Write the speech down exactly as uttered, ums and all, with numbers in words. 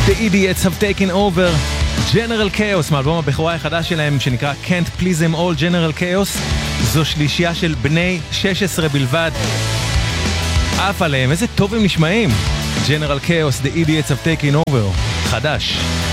The Idiots have taken over. General Chaos, מאלבום הבכורה החדש שלהם שנקרא Can't Please Them All. General Chaos זו שלישייה של בני שש עשרה בלבד. אף עליהם, איזה טוב הם נשמעים. General Chaos, The Idiots have taken over. חדש.